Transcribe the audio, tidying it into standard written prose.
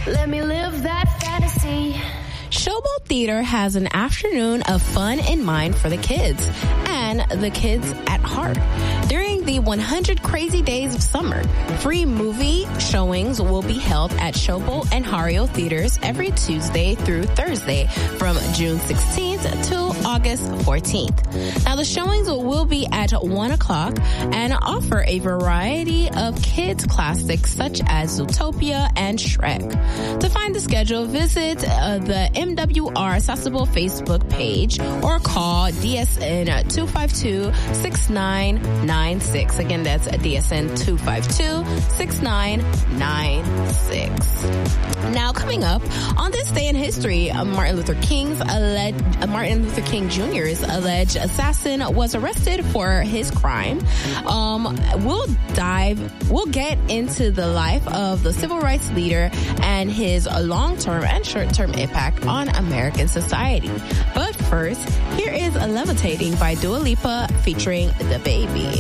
Let me live that fantasy. Showboat Theater has an afternoon of fun in mind for the kids and the kids at heart. During the 100 Crazy Days of Summer, free movie showings will be held at Showboat and Hario Theaters every Tuesday through Thursday from June 16th to August 14th. Now, the showings will be at 1 o'clock and offer a variety of kids classics such as Zootopia and Shrek. To find the schedule, visit the MWR Accessible Facebook page or call DSN 252-6996. Again, that's DSN 252-6996. Now, coming up, on this day in history, Martin Luther King Jr.'s alleged assassin was arrested for his crime. We'll get into the life of the civil rights leader and his long-term and short-term impact on American society. But first, here is Levitating by Dua Lipa featuring DaBaby.